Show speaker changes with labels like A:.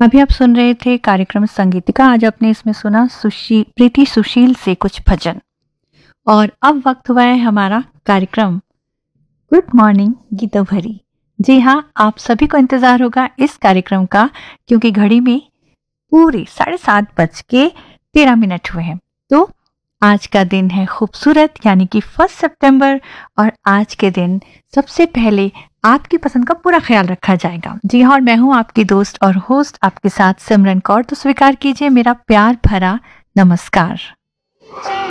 A: अभी आप सुन रहे थे कार्यक्रम संगीतिका। आज आपने इसमें सुना प्रीति सुशील से कुछ भजन। और अब वक्त हुआ है हमारा कार्यक्रम गुड मॉर्निंग गीतों भरी। जी हाँ, आप सभी को इंतजार होगा इस कार्यक्रम का, क्योंकि घड़ी में पूरे 7:13 हुए हैं। तो आज का दिन है खूबसूरत, यानी कि 1 सितंबर, और आज के दिन सबसे पहले आपकी पसंद का पूरा ख्याल रखा जाएगा। जी हाँ, और मैं हूँ आपकी दोस्त और होस्ट आपके साथ सिमरन कौर। तो स्वीकार कीजिए मेरा प्यार भरा नमस्कार।